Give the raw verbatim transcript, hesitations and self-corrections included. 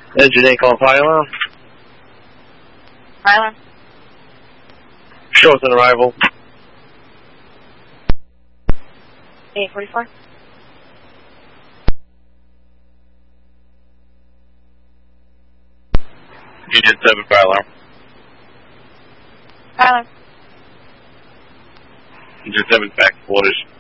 Engine eight, call Pylon. Pylon. Show us an arrival. eight forty-four. Union seven, Pylon. Pylon. Engine seven, back quarters.